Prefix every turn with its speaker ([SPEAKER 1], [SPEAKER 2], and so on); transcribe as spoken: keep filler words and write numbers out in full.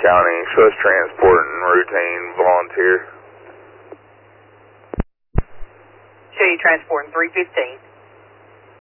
[SPEAKER 1] County, Swiss Transport and Routine Volunteer.
[SPEAKER 2] Show you transporting three fifteen.